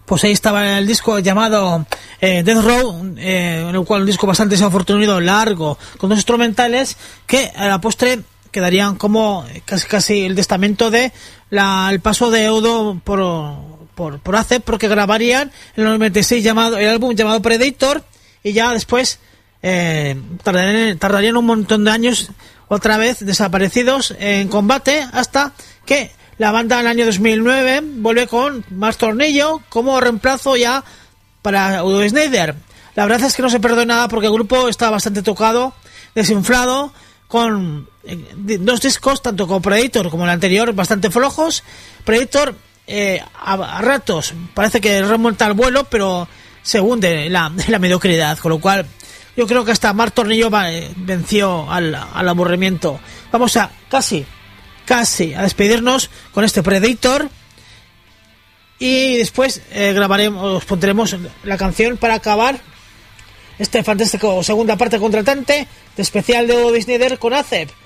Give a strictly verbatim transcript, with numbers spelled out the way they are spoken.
Pues ahí estaba el disco llamado eh, Death Row, eh, en el cual un disco bastante desafortunado, largo, con dos instrumentales que a la postre quedarían como casi casi el testamento de la, el paso de Eudo por, por, por A C E P, porque grabarían en el noventa y seis llamado, el álbum llamado Predator, y ya después eh, tardarían, tardarían un montón de años otra vez desaparecidos en combate, hasta que la banda en el año dos mil nueve vuelve con más Tornillo como reemplazo ya para Udo Snyder. La verdad es que no se perdió nada porque el grupo está bastante tocado, desinflado, con dos discos, tanto como Predator como el anterior, bastante flojos. Predator eh, a, a ratos parece que remonta al vuelo, pero se hunde en la, en la mediocridad, con lo cual yo creo que hasta Mark Tornillo va, eh, venció al, al aburrimiento. Vamos a casi casi a despedirnos con este Predator, y después eh, grabaremos, os pondremos la canción para acabar este fantástico segunda parte contratante de especial de Udo Snyder con A C E P.